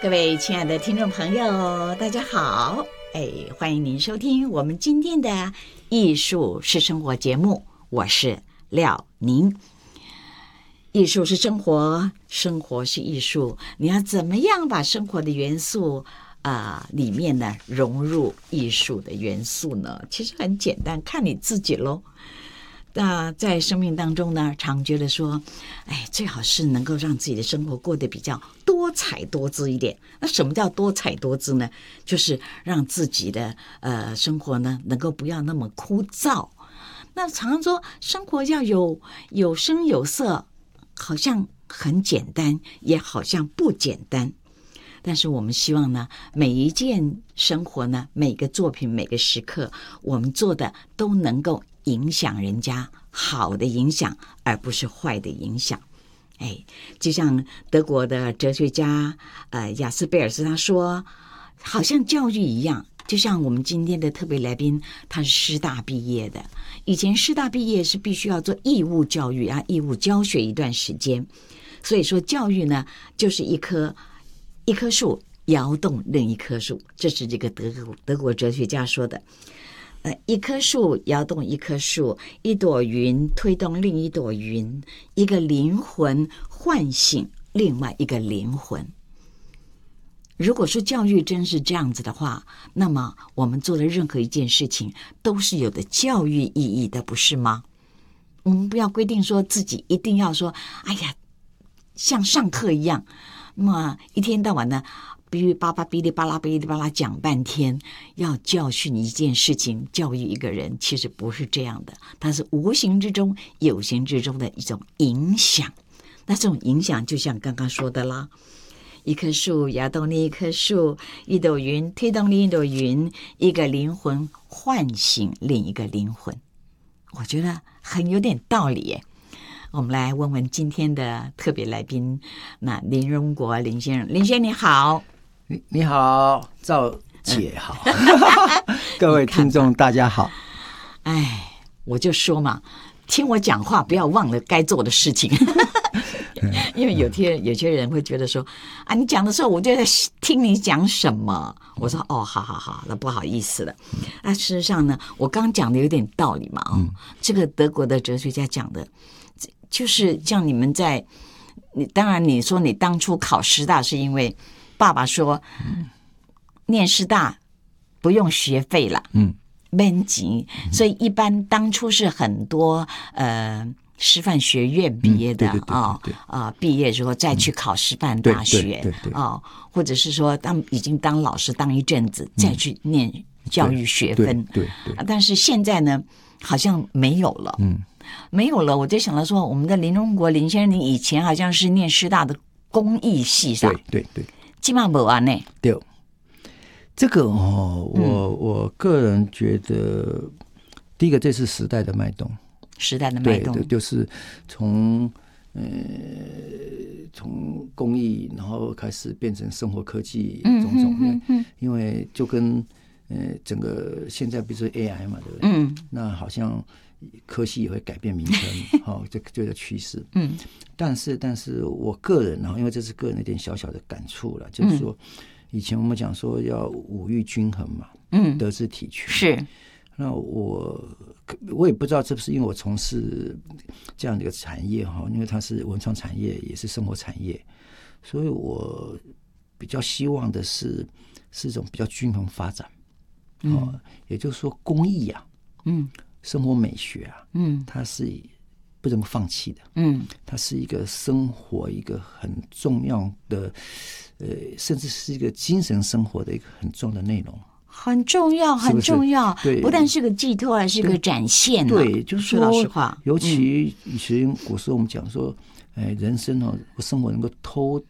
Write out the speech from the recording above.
各位亲爱的听众朋友，大家好！欢迎您收听我们今天的艺术是生活节目，我是廖宁。艺术是生活，生活是艺术，你要怎么样把生活的元素里面呢融入艺术的元素呢？其实很简单，看你自己咯。那在生命当中呢，常觉得说，最好是能够让自己的生活过得比较多彩多姿一点。那什么叫多彩多姿呢？就是让自己的生活呢，能够不要那么枯燥。那常说生活要有声有色，好像很简单，也好像不简单。但是我们希望呢，每一件生活呢，每个作品，每个时刻，我们做的都能够影响人家，好的影响，而不是坏的影响。就像德国的哲学家雅斯贝尔斯他说，好像教育一样，就像我们今天的特别来宾，他是师大毕业的。以前师大毕业是必须要做义务教育义务教学一段时间。所以说教育呢，就是一棵树摇动另一棵树，这是这个德国哲学家说的。一棵树摇动一棵树，一朵云推动另一朵云，一个灵魂唤醒另外一个灵魂。如果说教育真是这样子的话，那么我们做的任何一件事情都是有的教育意义的，不是吗？我们不要规定说自己一定要说，像上课一样，那么一天到晚呢哔哩吧啦讲半天，要教训一件事情，教育一个人，其实不是这样的，它是无形之中有形之中的一种影响。那这种影响就像刚刚说的啦，一棵树摇动另一棵树，一朵云推动另一朵云，一个灵魂唤醒另一个灵魂。我觉得很有点道理耶。我们来问问今天的特别来宾，那林荣国林先生。林先生你好。 你好，赵姐好。各位听众大家好。 我就说嘛，听我讲话不要忘了该做的事情。因为有些人会觉得说你讲的时候我就在听你讲什么。我说好，那不好意思了。事实上呢，我刚讲的有点道理嘛。这个德国的哲学家讲的就是像你们当然你说你当初考师大是因为爸爸说念师大不用学费了，免钱，所以一般当初是很多师范学院毕业的毕业之后再去考师范大学或者是说已经当老师当一阵子再去念教育学分。但是现在呢好像没有了。没有了，我就想到说，我们的林荣国林先生，你以前好像是念师大的工艺系上， 对， 基本上没有呢。 对，这个我个人觉得，第一个这是时代的脉动，对，就是从工艺，然后开始变成生活科技种种，因为就跟整个现在比如说 AI 嘛，对不对？那好像科技也会改变名称，这个趋势。但是我个人因为这是个人的一点小小的感触了，就是说，以前我们讲说要五育均衡嘛，德智体群是。 那我也不知道是不是因为我从事这样的一个产业因为它是文创产业，也是生活产业，所以我比较希望的是一种比较均衡发展。也就是说工艺啊，生活美学啊，它是不能放弃的，它是一个生活一个很重要的，甚至是一个精神生活的一个很重要的内容，很重要，很重要。对，不但是个寄托，还是个展现。对，就是说老实话，尤其以前古时候我们讲说，人生生活能够